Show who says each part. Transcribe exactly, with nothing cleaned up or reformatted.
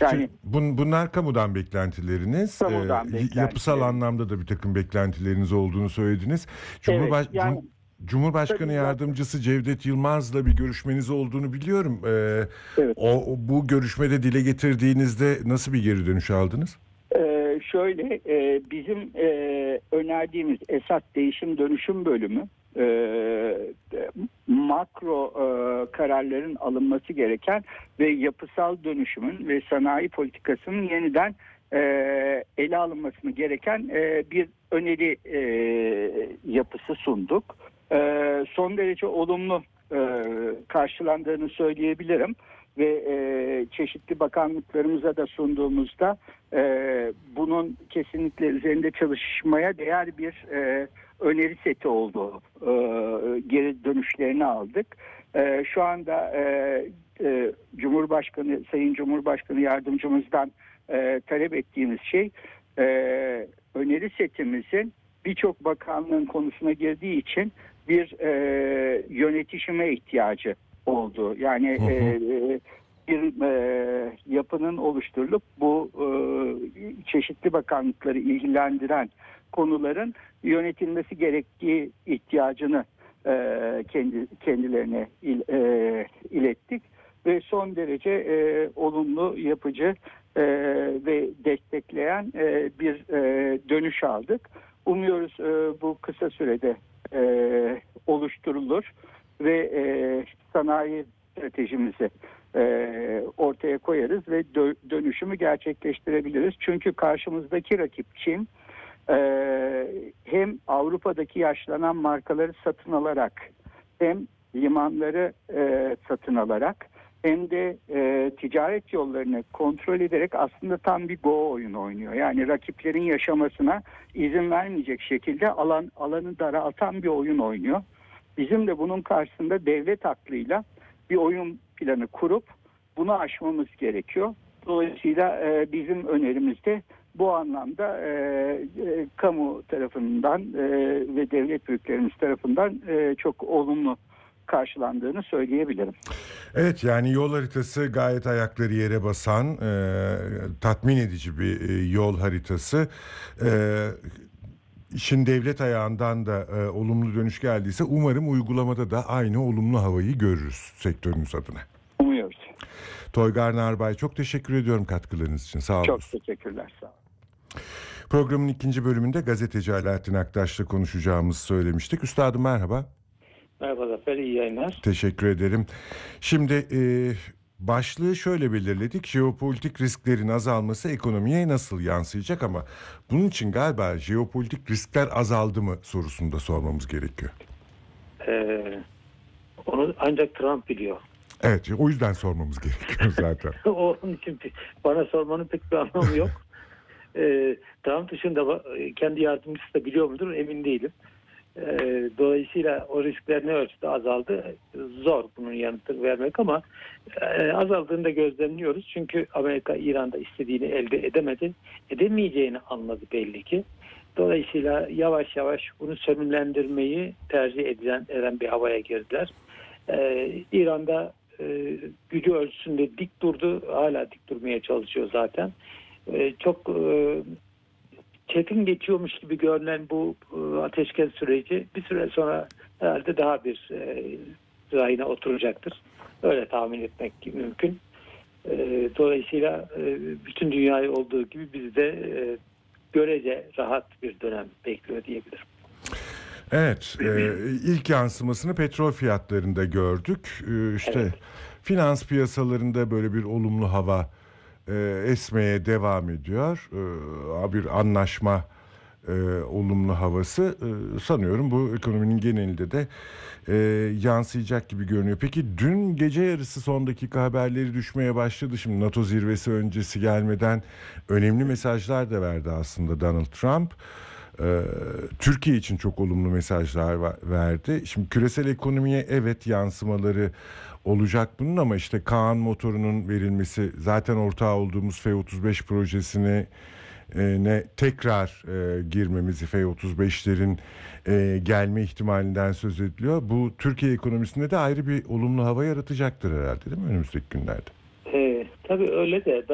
Speaker 1: Yani
Speaker 2: Bun, bunlar kamudan beklentileriniz.
Speaker 1: kamudan
Speaker 2: Ee,
Speaker 1: beklentilerimiz.
Speaker 2: yapısal anlamda da bir takım beklentileriniz olduğunu söylediniz. Cumhurbaş
Speaker 1: Evet, yani
Speaker 2: Cum- Cumhurbaşkanı
Speaker 1: tabii zaten,
Speaker 2: Yardımcısı Cevdet Yılmaz'la bir görüşmeniz olduğunu biliyorum. Ee,
Speaker 1: evet.
Speaker 2: o o- bu görüşmede dile getirdiğinizde nasıl bir geri dönüş aldınız?
Speaker 1: Ee, şöyle e, bizim e, önerdiğimiz esas değişim dönüşüm bölümü e, makro e, kararların alınması gereken ve yapısal dönüşümün ve sanayi politikasının yeniden e, ele alınmasını gereken e, bir öneri e, yapısı sunduk. E, son derece olumlu e, karşılandığını söyleyebilirim. Ve e, çeşitli bakanlıklarımıza da sunduğumuzda e, bunun kesinlikle üzerinde çalışmaya değer bir e, öneri seti olduğu e, geri dönüşlerini aldık. E, şu anda e, e, Cumhurbaşkanı, Sayın Cumhurbaşkanı Yardımcımızdan e, talep ettiğimiz şey e, öneri setimizin birçok bakanlığın konusuna girdiği için bir e, yönetişime ihtiyacı oldu. Yani
Speaker 2: Hı hı.
Speaker 1: e, bir e, yapının oluşturulup bu e, çeşitli bakanlıkları ilgilendiren konuların yönetilmesi gerektiği ihtiyacını e, kendi kendilerine il, e, ilettik ve son derece e, olumlu, yapıcı e, ve destekleyen e, bir e, dönüş aldık. Umuyoruz e, bu kısa sürede e, oluşturulur ve e, sanayi stratejimizi e, ortaya koyarız ve dö- dönüşümü gerçekleştirebiliriz. Çünkü karşımızdaki rakip Çin e, hem Avrupa'daki yaşlanan markaları satın alarak hem limanları e, satın alarak hem de e, ticaret yollarını kontrol ederek aslında tam bir Go oyunu oynuyor. Yani rakiplerin yaşamasına izin vermeyecek şekilde alan alanı daraltan bir oyun oynuyor. Bizim de bunun karşısında devlet aklıyla bir oyun planı kurup bunu aşmamız gerekiyor. Dolayısıyla e, bizim önerimizde bu anlamda e, e, kamu tarafından e, ve devlet büyüklerimiz tarafından e, çok olumlu karşılandığını söyleyebilirim.
Speaker 2: Evet, yani yol haritası gayet ayakları yere basan, e, tatmin edici bir e, yol haritası. E, işin devlet ayağından da e, olumlu dönüş geldiyse umarım uygulamada da aynı olumlu havayı görürüz sektörümüz adına.
Speaker 1: Umuyoruz.
Speaker 2: Toygar Narbay, çok teşekkür ediyorum katkılarınız için. Sağ olun.
Speaker 1: Çok teşekkürler. Sağ olun.
Speaker 2: Programın ikinci bölümünde gazeteci Alaaddin Aktaş'la konuşacağımızı söylemiştik. Üstadım merhaba.
Speaker 3: Merhaba Zafer, iyi yayınlar.
Speaker 2: Teşekkür ederim. Şimdi e, başlığı şöyle belirledik. Jeopolitik risklerin azalması ekonomiye nasıl yansıyacak, ama bunun için galiba jeopolitik riskler azaldı mı sorusunu da sormamız gerekiyor.
Speaker 3: Ee, onu ancak Trump biliyor.
Speaker 2: Evet, o yüzden sormamız gerekiyor zaten.
Speaker 3: Onun için bana sormanın pek bir anlamı yok. Ee, Trump dışında kendi yardımcısı da biliyor mudur emin değilim. Ee, dolayısıyla o riskler ne ölçüde azaldı zor bunun yanıtını vermek, ama e, azaldığını da gözlemliyoruz. Çünkü Amerika İran'da istediğini elde edemedi. Edemeyeceğini anladı belli ki. Dolayısıyla yavaş yavaş bunu sömürlendirmeyi tercih edilen, eden bir havaya girdiler. Ee, İran'da e, gücü ölçüsünde dik durdu. Hala dik durmaya çalışıyor zaten. E, çok e, çetin geçiyormuş gibi görünen bu e, ateşkes süreci bir süre sonra herhalde daha bir e, rayına oturacaktır. Öyle tahmin etmek mümkün. E, dolayısıyla e, bütün dünyayı olduğu gibi bizde e, görece rahat bir dönem bekliyor diyebilirim.
Speaker 2: Evet, e, ilk yansımasını petrol fiyatlarında gördük. E, işte
Speaker 3: Evet.
Speaker 2: finans piyasalarında böyle bir olumlu hava e, esmeye devam ediyor. E, bir anlaşma e, olumlu havası e, sanıyorum bu ekonominin genelinde de e, yansıyacak gibi görünüyor. Peki dün gece yarısı son dakika haberleri düşmeye başladı. Şimdi NATO zirvesi öncesi gelmeden önemli mesajlar da verdi aslında Donald Trump. Ee, Türkiye için çok olumlu mesajlar verdi. Şimdi küresel ekonomiye evet yansımaları olacak bunun, ama işte Kaan motorunun verilmesi, zaten ortağı olduğumuz F otuz beş projesine e, ne tekrar e, girmemizi, F otuz beşlerin e, gelme ihtimalinden söz ediliyor. Bu Türkiye ekonomisinde de ayrı bir olumlu hava yaratacaktır herhalde, değil mi önümüzdeki günlerde?
Speaker 3: E, tabii öyle de